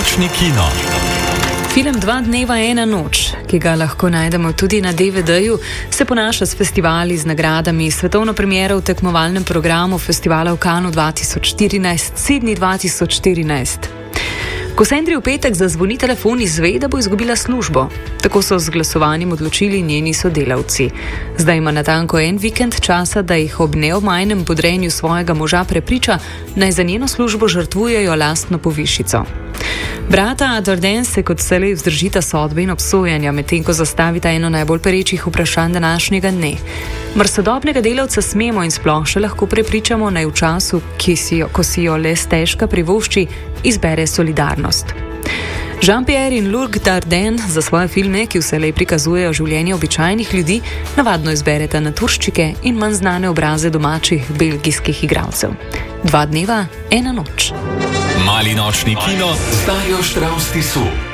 nočni kino. Film 2 dneva, ena noč, ki ga lahko najdemo tudi na DVD-ju, se ponaša s festivali z nagradami, svetovno premiero v tekmovalnem programu festivala v Cannesu 2014, Sydney 2014. Ko Sandri v petek zazvoni telefon, izve, da bo izgubila službo. Tako so z glasovanjem odločili njeni sodelavci. Zdaj ima natanko en vikend časa, da jih ob neomajnem podrejanju svojega moža prepriča, naj za njeno službo žrtvujejo lastno povišico. Brata Dardenne se kot vselej vzdržita sodbe in obsojanja, medtem ko zastavita eno najbolj perečih vprašanj današnjega dne. Mar sodobnega delavca smemo in sploh še lahko prepričamo, naj v času, ko si jo le stežka privošči, izbere solidarnost. Jean-Pierre in Luc Dardenne za svoje filme, ki vselej prikazujejo življenje običajnih ljudi, navadno izbereta naturščike in manj znane obraze domačih belgijskih igralcev. 2 dneva, ena noč. Mali nočni kino z Darjo Štravs Tisu.